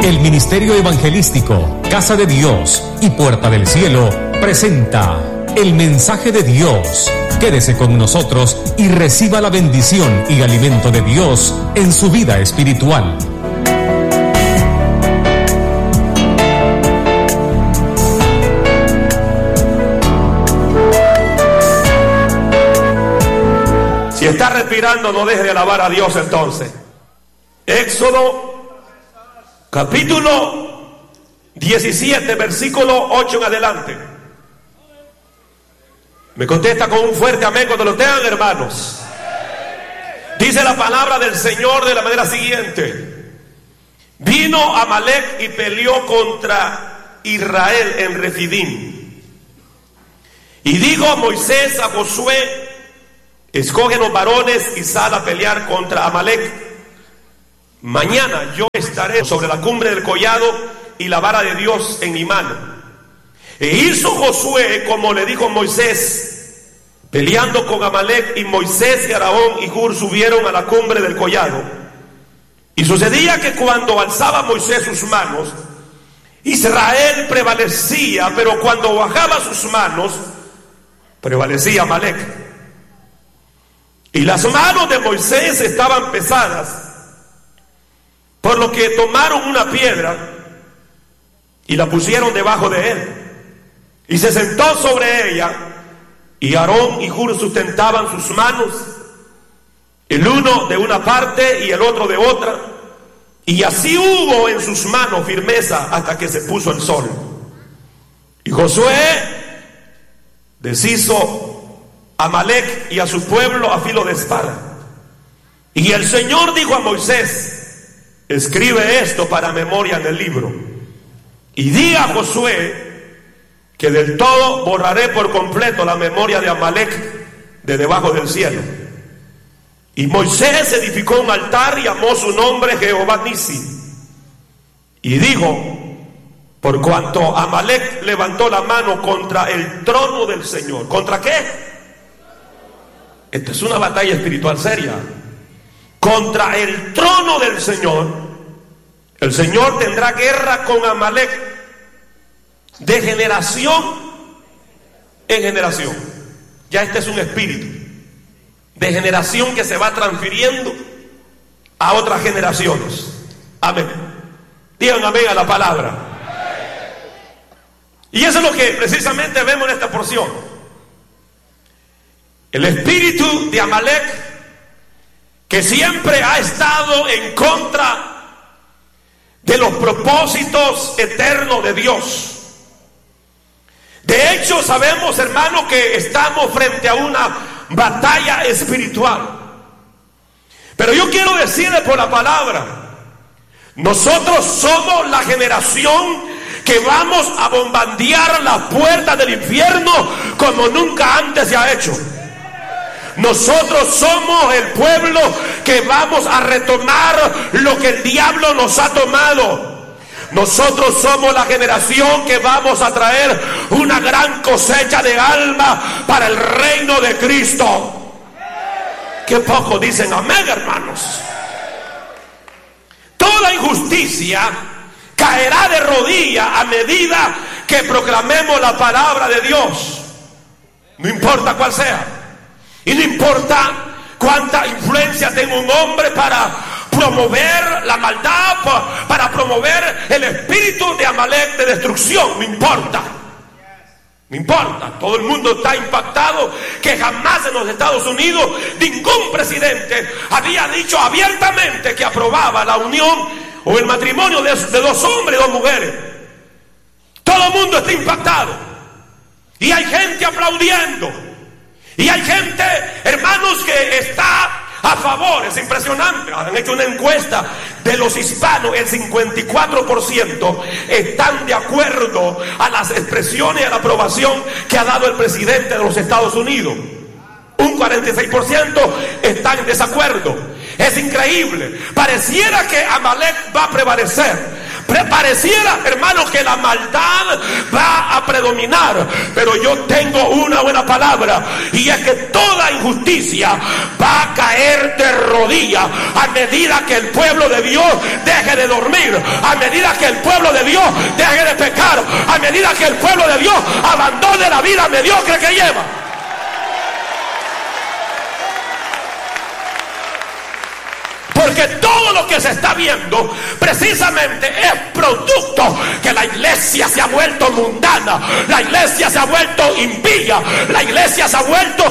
El Ministerio Evangelístico, Casa de Dios y Puerta del Cielo presenta el mensaje de Dios. Quédese con nosotros y reciba la bendición y alimento de Dios en su vida espiritual. Si está respirando, no deje de alabar a Dios entonces. Éxodo, capítulo 17, versículo 8 en adelante. Me contesta con un fuerte amén cuando lo tengan, hermanos. Dice la palabra del Señor de la manera siguiente: vino Amalek y peleó contra Israel en Refidim. Y dijo a Moisés, a Josué: escoge los varones y sal a pelear contra Amalek. Mañana yo estaré sobre la cumbre del collado y la vara de Dios en mi mano. E hizo Josué como le dijo Moisés, peleando con Amalek, y Moisés y Aarón y Hur subieron a la cumbre del collado. Y sucedía que cuando alzaba Moisés sus manos, Israel prevalecía, pero cuando bajaba sus manos, prevalecía Amalek. Y las manos de Moisés estaban pesadas, por lo que tomaron una piedra y la pusieron debajo de él, y se sentó sobre ella, y Aarón y Hur sustentaban sus manos, el uno de una parte y el otro de otra, y así hubo en sus manos firmeza hasta que se puso el sol. Y Josué deshizo a Amalek y a su pueblo a filo de espada. Y el Señor dijo a Moisés: escribe esto para memoria en el libro, y diga a Josué que del todo borraré por completo la memoria de Amalek de debajo del cielo. Y Moisés edificó un altar y llamó su nombre Jehová Nisi. Y dijo: por cuanto Amalek levantó la mano contra el trono del Señor. ¿Contra qué? Esta es una batalla espiritual seria. Contra el trono del Señor, el Señor tendrá guerra con Amalek de generación en generación. Ya este es un espíritu de generación que se va transfiriendo a otras generaciones. Amén. Digan amén a la palabra. Y eso es lo que precisamente vemos en esta porción. El espíritu de Amalek, que siempre ha estado en contra de los propósitos eternos de Dios. De hecho, sabemos, hermano, que estamos frente a una batalla espiritual. Pero yo quiero decirle por la palabra: nosotros somos la generación que vamos a bombardear las puertas del infierno como nunca antes se ha hecho. Nosotros somos el pueblo que vamos a retomar lo que el diablo nos ha tomado. Nosotros somos la generación que vamos a traer una gran cosecha de almas para el reino de Cristo. Qué poco dicen amén, hermanos. Toda injusticia caerá de rodillas a medida que proclamemos la palabra de Dios, no importa cuál sea. Y no importa cuánta influencia tenga un hombre para promover la maldad, para promover el espíritu de Amalek de destrucción. No importa. No importa. Todo el mundo está impactado que jamás en los Estados Unidos ningún presidente había dicho abiertamente que aprobaba la unión o el matrimonio de dos hombres y dos mujeres. Todo el mundo está impactado. Y hay gente aplaudiendo. Y hay gente, hermanos, que está a favor. Es impresionante. Han hecho una encuesta de los hispanos. El 54% están de acuerdo a las expresiones y a la aprobación que ha dado el presidente de los Estados Unidos. Un 46% están en desacuerdo. Es increíble. Pareciera que Amalek va a prevalecer. Pareciera, hermanos, que la maldad va a predominar, pero yo tengo una buena palabra, y es que toda injusticia va a caer de rodillas a medida que el pueblo de Dios deje de dormir, a medida que el pueblo de Dios deje de pecar, a medida que el pueblo de Dios abandone la vida mediocre que lleva. Porque todo lo que se está viendo precisamente es producto que la iglesia se ha vuelto mundana, la iglesia se ha vuelto impía, la iglesia se ha vuelto